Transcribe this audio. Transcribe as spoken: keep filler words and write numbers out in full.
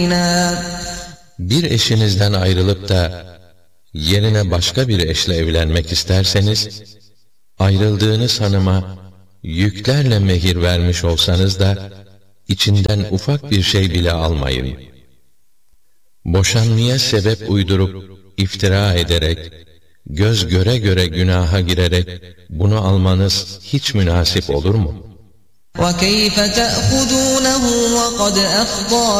Bir eşinizden ayrılıp da yerine başka bir eşle evlenmek isterseniz, ayrıldığınız hanıma yüklerle mehir vermiş olsanız da içinden ufak bir şey bile almayın. Boşanmaya sebep uydurup iftira ederek, göz göre göre günaha girerek bunu almanız hiç münasip olur mu? وَكَيْفَ تَأْخُذُونَهُ وَقَدْ أَفْضَىٰ